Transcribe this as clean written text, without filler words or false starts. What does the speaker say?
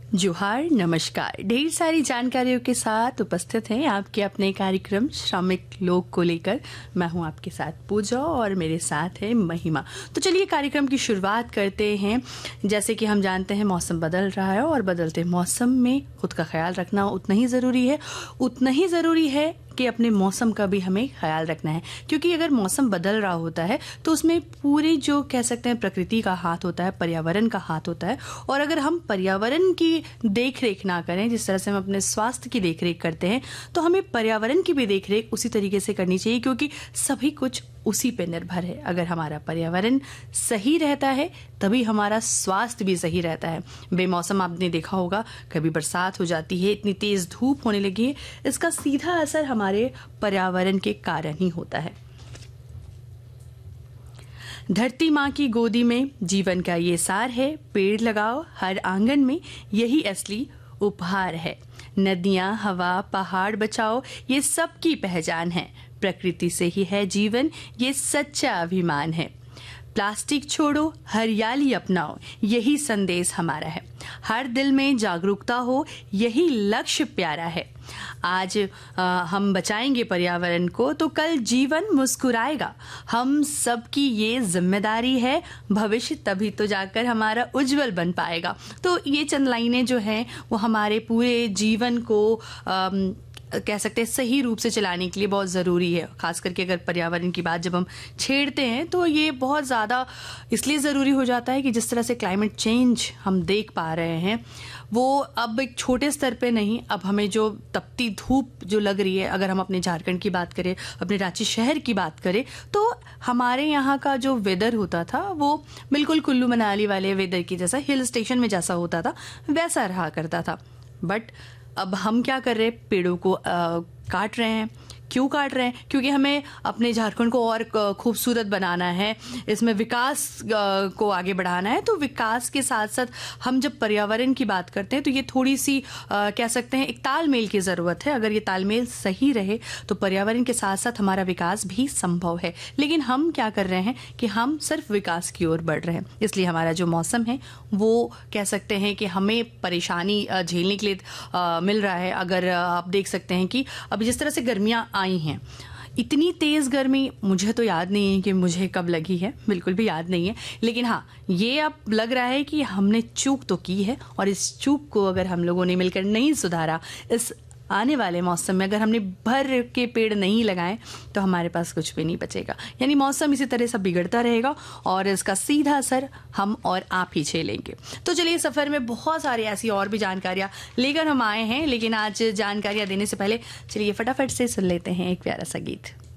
जोहार, नमस्कार। ढेर सारी जानकारियों के साथ उपस्थित हैं आपके अपने कार्यक्रम श्रमिक लोक को लेकर। मैं हूं आपके साथ पूजा और मेरे साथ है महिमा। तो चलिए कार्यक्रम की शुरुआत करते हैं। जैसे कि हम जानते हैं मौसम बदल रहा है और बदलते मौसम में खुद का ख्याल रखना उतना ही ज़रूरी है कि अपने मौसम का भी हमें ख्याल रखना है, क्योंकि अगर मौसम बदल रहा होता है तो उसमें पूरी जो कह सकते हैं प्रकृति का हाथ होता है, पर्यावरण का हाथ होता है। और अगर हम पर्यावरण की देखरेख ना करें, जिस तरह से हम अपने स्वास्थ्य की देखरेख करते हैं, तो हमें पर्यावरण की भी देखरेख उसी तरीके से करनी चाहिए, क्योंकि सभी कुछ उसी पे निर्भर है। अगर हमारा पर्यावरण सही रहता है तभी हमारा स्वास्थ्य भी सही रहता है। बेमौसम आपने देखा होगा, कभी बरसात हो जाती है, इतनी तेज धूप होने लगी है, इसका सीधा असर हमारे पर्यावरण के कारण ही होता है। धरती माँ की गोदी में जीवन का ये सार है, पेड़ लगाओ हर आंगन में, यही असली उपहार है। नदियाँ, हवा, पहाड़ बचाओ, ये सबकी पहचान है। प्रकृति से ही है जीवन, ये सच्चा अभिमान है। प्लास्टिक छोड़ो, हरियाली अपनाओ, यही संदेश हमारा है। हर दिल में जागरूकता हो, यही लक्ष्य प्यारा है। आज हम बचाएंगे पर्यावरण को तो कल जीवन मुस्कुराएगा। हम सबकी ये जिम्मेदारी है, भविष्य तभी तो जाकर हमारा उज्जवल बन पाएगा। तो ये चंद लाइनें जो हैं वो हमारे पूरे जीवन को कह सकते हैं सही रूप से चलाने के लिए बहुत ज़रूरी है। खास करके अगर पर्यावरण की बात जब हम छेड़ते हैं तो ये बहुत ज़्यादा इसलिए ज़रूरी हो जाता है कि जिस तरह से क्लाइमेट चेंज हम देख पा रहे हैं वो अब एक छोटे स्तर पे नहीं, अब हमें जो तपती धूप जो लग रही है, अगर हम अपने झारखंड की बात करें, अपने रांची शहर की बात करें, तो हमारे यहाँ का जो वेदर होता था वो बिल्कुल कुल्लू मनाली वाले वेदर की जैसा, हिल स्टेशन में जैसा होता था वैसा रहा करता था। बट अब हम क्या कर रहे हैं, पेड़ों को काट रहे हैं। क्यों काट रहे हैं? क्योंकि हमें अपने झारखंड को और खूबसूरत बनाना है, इसमें विकास को आगे बढ़ाना है। तो विकास के साथ साथ हम जब पर्यावरण की बात करते हैं तो ये थोड़ी सी कह सकते हैं एक तालमेल की ज़रूरत है। अगर ये तालमेल सही रहे तो पर्यावरण के साथ साथ हमारा विकास भी संभव है। लेकिन हम क्या कर रहे हैं कि हम सिर्फ विकास की ओर बढ़ रहे हैं, इसलिए हमारा जो मौसम है वो कह सकते हैं कि हमें परेशानी झेलने के लिए मिल रहा है। अगर आप देख सकते हैं कि अभी जिस तरह से गर्मियाँ आई हैं, इतनी तेज गर्मी मुझे तो याद नहीं है कि मुझे कब लगी है, बिल्कुल भी याद नहीं है। लेकिन हाँ, ये अब लग रहा है कि हमने चूक तो की है, और इस चूक को अगर हम लोगों ने मिलकर नहीं सुधारा, इस आने वाले मौसम में अगर हमने भर के पेड़ नहीं लगाए तो हमारे पास कुछ भी नहीं बचेगा। यानी मौसम इसी तरह से बिगड़ता रहेगा और इसका सीधा असर हम और आप ही झेलेंगे। तो चलिए, सफ़र में बहुत सारी ऐसी और भी जानकारियाँ लेकर हम आए हैं, लेकिन आज जानकारियाँ देने से पहले चलिए फटाफट से सुन लेते हैं एक प्यारा सा गीत।